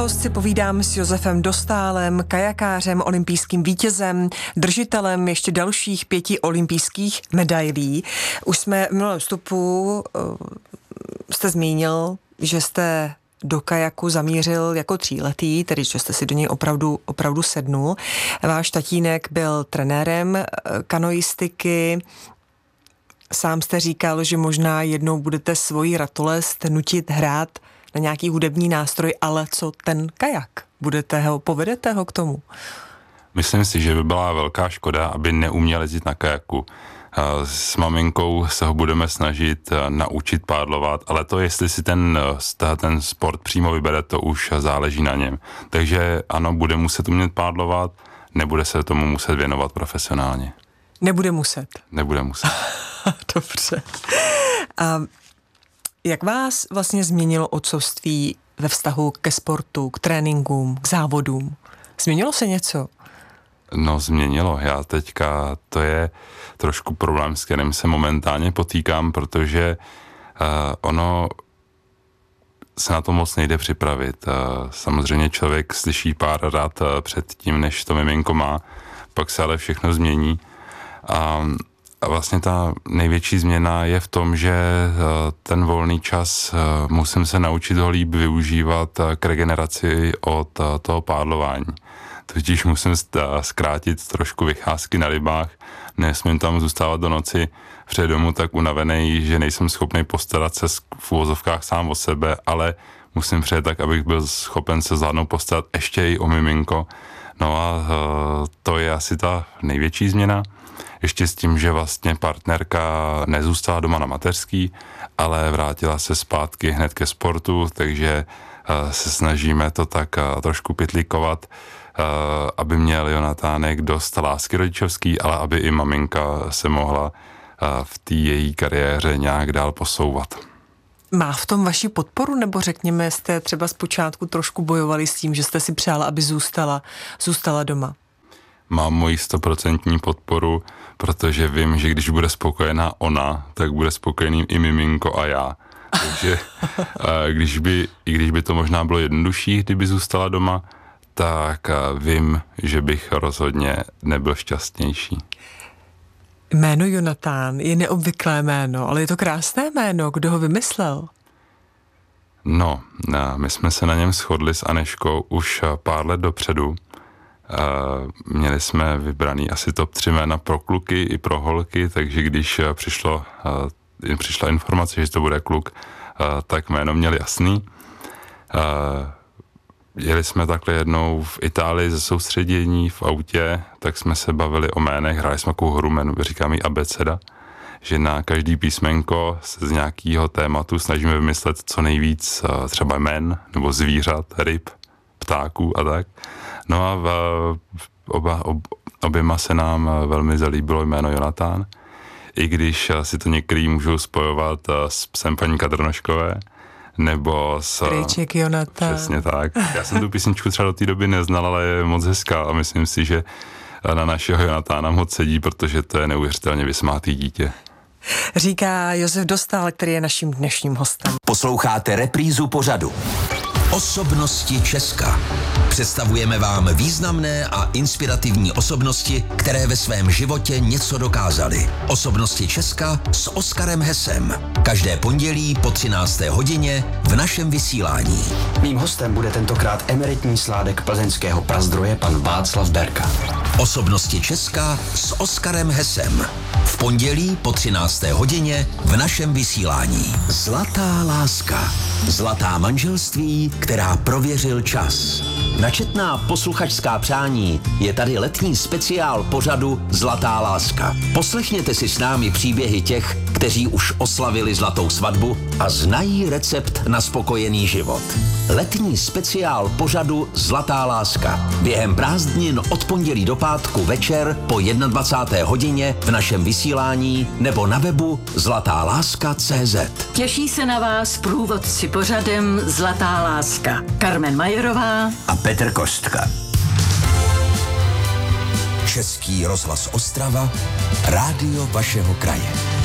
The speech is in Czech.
Událost si povídám s Josefem Dostálem, kajakářem, olympijským vítězem, držitelem ještě dalších 5 olympijských medailí. Už jsme v minulém vstupu jste zmínil, že jste do kajaku zamířil jako 3letý, tedy že jste si do něj opravdu sednul. Váš tatínek byl trenérem kanoistiky. Sám jste říkal, že možná jednou budete svoji ratolest nutit hrát na nějaký hudební nástroj, ale co ten kajak? Povedete ho k tomu? Myslím si, že by byla velká škoda, aby neuměl jezdit na kajaku. S maminkou se ho budeme snažit naučit pádlovat, ale to, jestli si ten sport přímo vybere, to už záleží na něm. Takže ano, bude muset umět pádlovat, nebude se tomu muset věnovat profesionálně. Nebude muset. Nebude muset. Dobře. A jak vás vlastně změnilo otcovství ve vztahu ke sportu, k tréninkům, k závodům? Změnilo se něco? No, změnilo. Já teďka, to je trošku problém, s kterým se momentálně potýkám, protože ono se na to moc nejde připravit. Samozřejmě člověk slyší pár rad před tím, než to miminko má, pak se ale všechno změní. A vlastně ta největší změna je v tom, že ten volný čas musím se naučit ho líp využívat k regeneraci od toho pádlování. Totiž musím zkrátit trošku vycházky na rybách, nesmím tam zůstávat do noci před domu tak unavený, že nejsem schopný postarat se v uvozovkách sám o sebe, ale musím přijet tak, abych byl schopen se zvládnout postarat ještě i o miminko. No a to je asi ta největší změna. Ještě s tím, že vlastně partnerka nezůstala doma na mateřský, ale vrátila se zpátky hned ke sportu, takže se snažíme to tak trošku pytlíkovat, aby měl Jonatánek dost lásky rodičovský, ale aby i maminka se mohla v té její kariéře nějak dál posouvat. Má v tom vaši podporu, nebo řekněme, jste třeba zpočátku trošku bojovali s tím, že jste si přála, aby zůstala doma? Mám moji 100% podporu, protože vím, že když bude spokojená ona, tak bude spokojený i miminko a já. Takže když by to možná bylo jednodušší, kdyby zůstala doma, tak vím, že bych rozhodně nebyl šťastnější. Jméno Jonatán je neobvyklé jméno, ale je to krásné jméno. Kdo ho vymyslel? No, my jsme se na něm shodli s Aneškou už pár let dopředu. Měli jsme vybraný asi top 3 jména pro kluky i pro holky, takže když přišla informace, že to bude kluk, tak jméno měl jasný. Jeli jsme takhle jednou v Itálii ze soustředění v autě, tak jsme se bavili o jménech, hráli jsme takovou hru jménu, říkám jí abeceda, že na každý písmenko se z nějakého tématu snažíme vymyslet co nejvíc třeba jmen nebo zvířat, ryb, ptáků a tak. No a oběma se nám velmi zalíbilo jméno Jonatán, i když si to některý můžou spojovat s psem paní Kadrnoškové, nebo s... Krejček Jonatán. Přesně tak. Já jsem tu písničku třeba do té doby neznal, ale je moc hezká a myslím si, že na našeho Jonatána moc sedí, protože to je neuvěřitelně vysmátý dítě. Říká Josef Dostál, který je naším dnešním hostem. Posloucháte reprízu pořadu Osobnosti Česka. Představujeme vám významné a inspirativní osobnosti, které ve svém životě něco dokázaly. Osobnosti Česka s Oskarem Hesem. Každé pondělí po 13. hodině v našem vysílání. Mým hostem bude tentokrát emeritní sládek plzeňského prazdroje pan Václav Berka. Osobnosti Česka s Oskarem Hesem. V pondělí po 13. hodině v našem vysílání. Zlatá láska. Zlatá manželství, která prověřil čas. Načetná posluchačská přání je tady letní speciál pořadu Zlatá láska. Poslechněte si s námi příběhy těch, kteří už oslavili zlatou svatbu a znají recept na spokojený život. Letní speciál pořadu Zlatá láska. Během prázdnin od pondělí do pátku večer po 21. hodině v našem vysílání nebo na webu zlatáláska.cz. Těší se na vás průvodci pořadem Zlatá láska. Karmen Majerová a Petr Kostka. Český rozhlas Ostrava, rádio vašeho kraje.